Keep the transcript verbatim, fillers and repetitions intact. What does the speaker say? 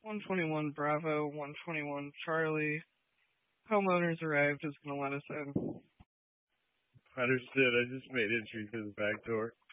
one twenty-one Bravo, one twenty-one Charlie. Homeowners arrived is going to let us in. Understood. I just made entry to the back door.